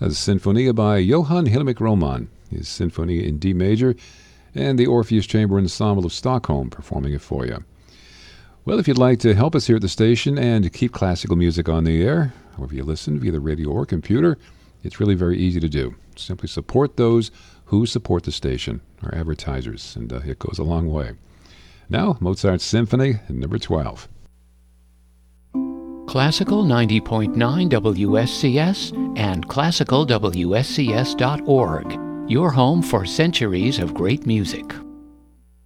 A Sinfonia by Johann Hillemic Roman, his Sinfonia in D major, and the Orpheus Chamber Ensemble of Stockholm performing it for you. Well, if you'd like to help us here at the station and keep classical music on the air, however you listen via the radio or computer, it's really very easy to do. Simply support those who support the station, our advertisers, and it goes a long way. Now, Mozart's Symphony, number 12. Classical 90.9 WSCS and classicalwscs.org, your home for centuries of great music.